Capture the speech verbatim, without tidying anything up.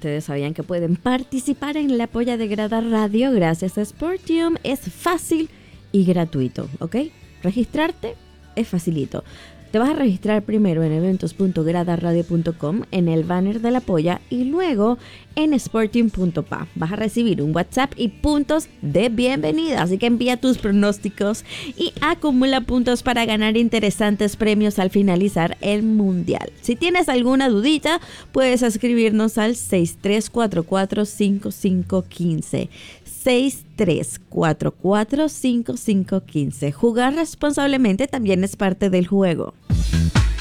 ustedes sabían que pueden participar en la polla de Grada Radio gracias a Sportium. Es fácil y gratuito, ¿ok? Registrarte es facilito. Te vas a registrar primero en eventos punto grada radio punto com en el banner de la polla y luego en sportium punto p a. Vas a recibir un WhatsApp y puntos de bienvenida, así que envía tus pronósticos y acumula puntos para ganar interesantes premios al finalizar el mundial. Si tienes alguna dudita, puedes escribirnos al seis tres cuatro cuatro cinco cinco uno cinco. seis tres cuatro cuatro cinco cinco uno cinco. Jugar responsablemente también es parte del juego.